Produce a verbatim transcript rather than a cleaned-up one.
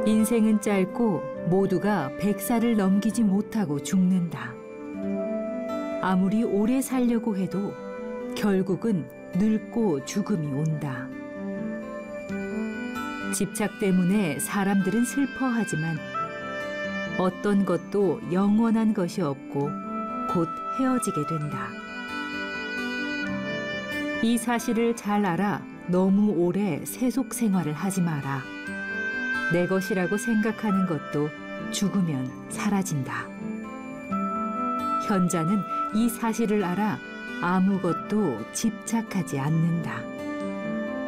인생은 짧고 모두가 백 살을 넘기지 못하고 죽는다. 아무리 오래 살려고 해도 결국은 늙고 죽음이 온다. 집착 때문에 사람들은 슬퍼하지만 어떤 것도 영원한 것이 없고 곧 헤어지게 된다. 이 사실을 잘 알아 너무 오래 세속 생활을 하지 마라. 내 것이라고 생각하는 것도 죽으면 사라진다. 현자는 이 사실을 알아 아무것도 집착하지 않는다.